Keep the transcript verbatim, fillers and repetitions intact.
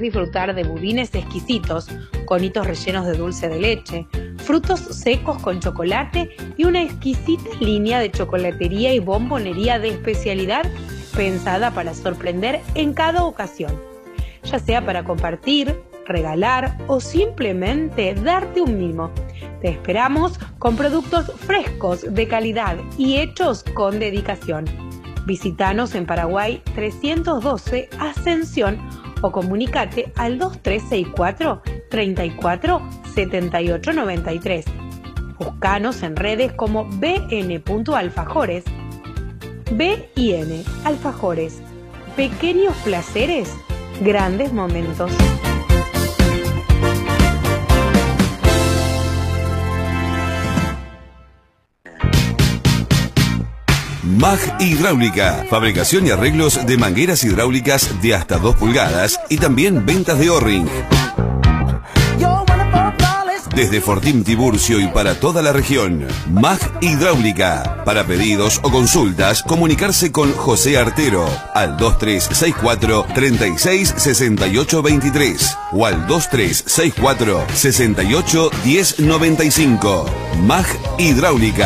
disfrutar de budines exquisitos, conitos rellenos de dulce de leche, frutos secos con chocolate y una exquisita línea de chocolatería y bombonería de especialidad pensada para sorprender en cada ocasión, ya sea para compartir, regalar o simplemente darte un mimo. Te esperamos con productos frescos, de calidad y hechos con dedicación. Visítanos en Paraguay trescientos doce Ascensión o comunicate al dos tres seis cuatro, treinta y cuatro, setenta y ocho noventa y tres. Búscanos en redes como b n punto alfajores. B y N, Alfajores. Pequeños placeres, grandes momentos. M A G Hidráulica, fabricación y arreglos de mangueras hidráulicas de hasta dos pulgadas y también ventas de O-Ring. Desde Fortín Tiburcio y para toda la región, M A G Hidráulica. Para pedidos o consultas, comunicarse con José Artero al dos tres seis cuatro, treinta y seis, sesenta y ocho veintitrés o al dos tres seis cuatro, sesenta y ocho, diez noventa y cinco. M A G Hidráulica.